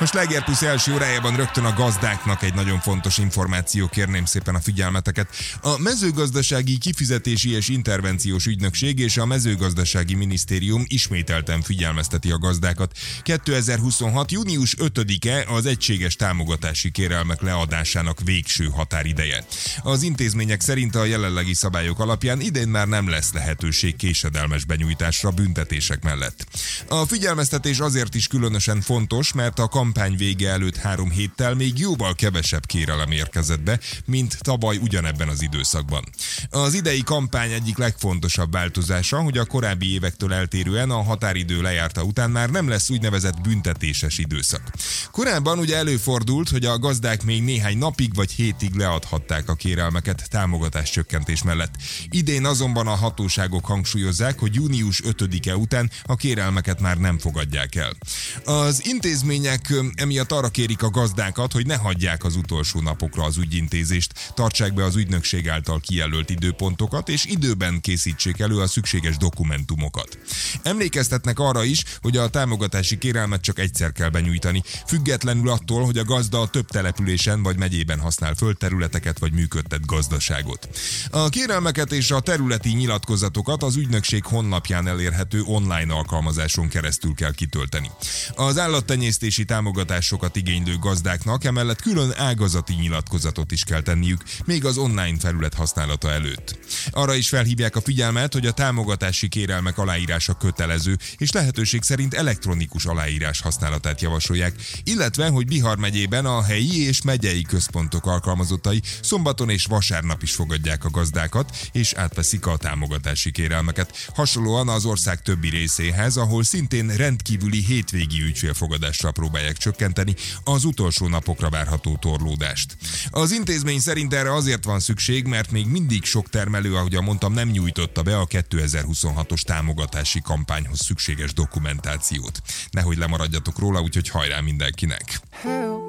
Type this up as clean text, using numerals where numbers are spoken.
A Sláger Plus első órájában rögtön a gazdáknak egy nagyon fontos információ, kérném szépen a figyelmeteket. A mezőgazdasági kifizetési és intervenciós ügynökség és a mezőgazdasági minisztérium ismételten figyelmezteti a gazdákat. 2026. június 5-e az egységes támogatási kérelmek leadásának végső határideje. Az intézmények szerint a jelenlegi szabályok alapján idén már nem lesz lehetőség késedelmes benyújtásra büntetések mellett. A figyelmeztetés azért is különösen fontos, mert a kampány vége előtt 3 héttel még jóval kevesebb kérelem érkezett be, mint tavaly ugyanebben az időszakban. Az idei kampány egyik legfontosabb változása, hogy a korábbi évektől eltérően a határidő lejárta után már nem lesz úgynevezett büntetéses időszak. Korábban ugye előfordult, hogy a gazdák még néhány napig vagy hétig leadhatták a kérelmeket támogatás csökkentés mellett. Idén azonban a hatóságok hangsúlyozzák, hogy június 5-e után a kérelmeket már nem fogadják el. Az intézmények emiatt arra kérik a gazdákat, hogy ne hagyják az utolsó napokra az ügyintézést, tartsák be az ügynökség által kijelölt időpontokat, és időben készítsék elő a szükséges dokumentumokat. Emlékeztetnek arra is, hogy a támogatási kérelmet csak egyszer kell benyújtani, függetlenül attól, hogy a gazda több településen vagy megyében használ földterületeket vagy működtet gazdaságot. A kérelmeket és a területi nyilatkozatokat az ügynökség honlapján elérhető online alkalmazáson keresztül kell kitölteni. Az állattenyésztési támogatásokat igénylő gazdáknak emellett külön ágazati nyilatkozatot is kell tenniük, még az online felület használata előtt. Arra is felhívják a figyelmet, hogy a támogatási kérelmek aláírása kötelező, és lehetőség szerint elektronikus aláírás használatát javasolják, illetve, hogy Bihar megyében a helyi és megyei központok alkalmazottai szombaton és vasárnap is fogadják a gazdákat, és átveszik a támogatási kérelmeket. Hasonlóan az ország többi részéhez, ahol szintén rendkívüli hétvégi ügyfélfogadással próbálják csökkenteni az utolsó napokra várható torlódást. Az intézmény szerint erre azért van szükség, mert még mindig sok termelő, ahogy mondtam, nem nyújtotta be a 2026-os támogatási kampányhoz szükséges dokumentációt. Nehogy lemaradjatok róla, úgyhogy hajrá mindenkinek!